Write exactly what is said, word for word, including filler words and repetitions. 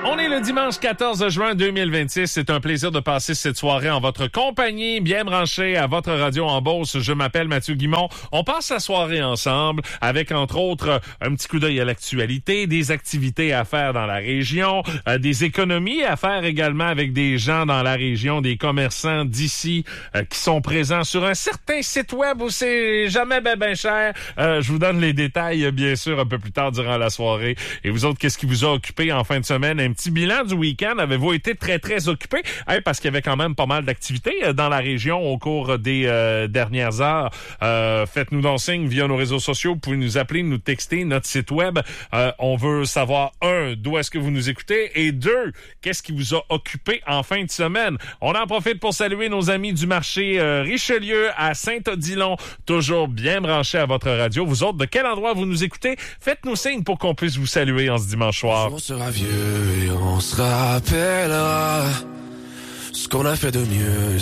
On est le dimanche quatorze juin deux mille vingt-six. C'est un plaisir de passer cette soirée en votre compagnie, bien branché à votre radio en Beauce. Je m'appelle Mathieu Guimond. On passe la soirée ensemble avec, entre autres, un petit coup d'œil à l'actualité, des activités à faire dans la région, euh, des économies à faire également avec des gens dans la région, des commerçants d'ici euh, qui sont présents sur un certain site web où c'est jamais ben ben cher. Euh, je vous donne les détails, bien sûr, un peu plus tard durant la soirée. Et vous autres, qu'est-ce qui vous a occupé en fin de semaine? Un petit bilan du week-end. Avez-vous été très, très occupés? Hey, parce qu'il y avait quand même pas mal d'activités dans la région au cours des euh, dernières heures. Euh, faites-nous donc signe via nos réseaux sociaux. Vous pouvez nous appeler, nous texter, notre site web. Euh, on veut savoir, un, d'où est-ce que vous nous écoutez? Et deux, qu'est-ce qui vous a occupé en fin de semaine? On en profite pour saluer nos amis du marché euh, Richelieu à Saint-Odilon. Toujours bien branchés à votre radio. Vous autres, de quel endroit vous nous écoutez? Faites-nous signe pour qu'on puisse vous saluer en ce dimanche soir. On sera vieux et on se rappellera ce qu'on a fait de mieux.